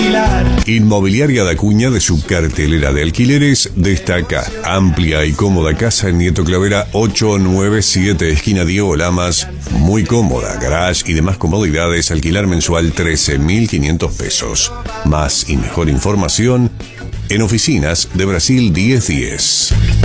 alquilar. Inmobiliaria da Cuña, de su cartelera de alquileres destaca amplia y cómoda casa en Nieto Clavera 897, esquina Diego Lamas, muy cómoda, garage y demás comodidades, alquilar mensual 13.500 pesos. Más y mejor información en Oficinas de Brasil 1010.